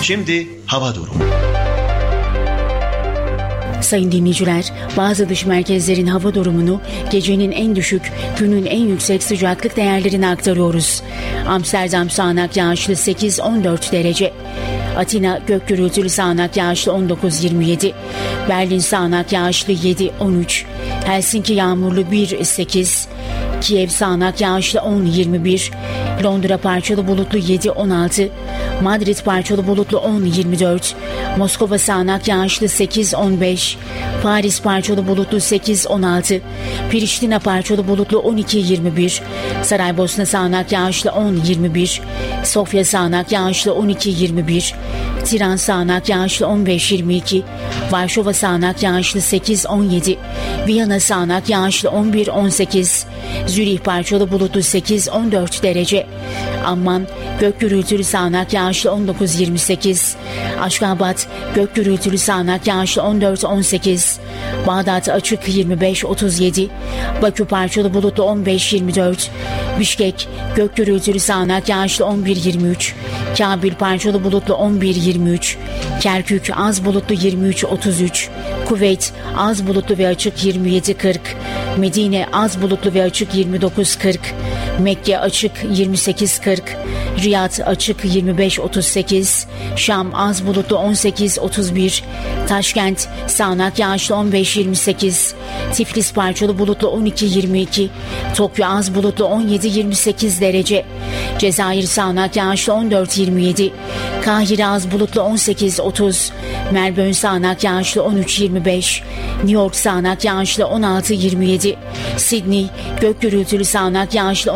Şimdi hava durumu. Sayın dinleyiciler, bazı dış merkezlerin hava durumunu gecenin en düşük, günün en yüksek sıcaklık değerlerini aktarıyoruz. Amsterdam sağanak yağışlı 8-14 derece. Atina gök gürültülü sağanak yağışlı 19-27. Berlin sağanak yağışlı 7-13. Helsinki yağmurlu 1-8. Kiev sağanak yağışlı 10-21. Londra parçalı bulutlu 7-16. Madrid parçalı bulutlu 10-24. Moskova sağanak yağışlı 8-15. Paris parçalı bulutlu 8-16. Priştina parçalı bulutlu 12-21. Saraybosna sağanak yağışlı 10-21. Sofya sağanak yağışlı 12-21. Tiran sağanak yağışlı 15-22. Varşova sağanak yağışlı 8-17. Viyana sağanak yağışlı 11-18. Zürih parçalı bulutlu 8-14 derece. Amman gök gürültülü sağanak yağışlı 19-28. Aşgabat gök gürültülü sağanak yağışlı 14-18. Bağdat açık 25-37. Bakü parçalı bulutlu 15-24. Bişkek gök gürültülü sağanak yağışlı 11-23. Kabil parçalı bulutlu 11-23. Kerkük az bulutlu 23-33. Kuveyt az bulutlu ve açık 27-40. Medine az bulutlu ve açık 29-40. Mekke açık 28-40. Riyad açık 25-38. Şam az bulutlu 18-31. Taşkent sağanak yağışlı 15-28. Tiflis parçalı bulutlu 12-22. Tokyo az bulutlu 17-28 derece. Cezayir sağanak yağışlı 14-27. Kahire az bulutlu 18-30. Melbourne sağanak yağışlı 13-25. New York sağanak yağışlı 16-27. Sydney gök gürültülü sağanak yağışlı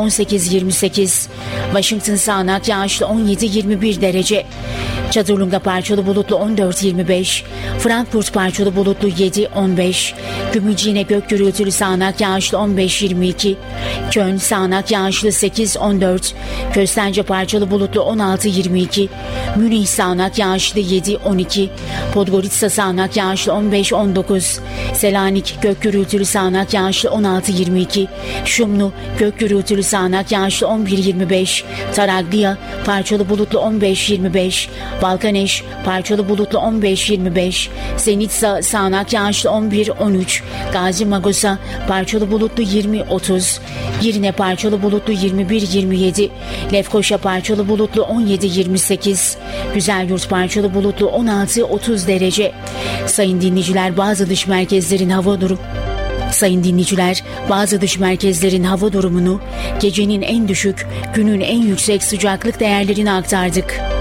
18-28. Washington sağanak yağışlı 17-21 derece. Çadırlunga parçalı bulutlu 14-25. Frankfurt parçalı bulutlu 7-15. Gümülcine gök gürültülü sağanak yağışlı 15-22. Köln sağanak yağışlı 8-14. Köstence parçalı bulutlu 16-22. Münih sağanak yağışlı 7-12. Podgorica sağanak yağışlı 15-19. Selanik gök gürültülü sağanak yağışlı 16-22. Şumlu gök gürültülü sağanak yağışlı 11-25. Taraglia parçalı bulutlu 15-25. Balkaneş parçalı bulutlu 15-25. Zenitsa sağanak yağışlı 11-13. Gazi Magosa parçalı bulutlu 20-30. Girne parçalı bulutlu 21-27. Lefkoşa parçalı bulutlu 17-28. Güzelyurt parçalı bulutlu 16-30 derece. Sayın dinleyiciler, bazı dış merkezlerin hava durumu. Sayın dinleyiciler, bazı dış merkezlerin hava durumunu gecenin en düşük, günün en yüksek sıcaklık değerlerini aktardık.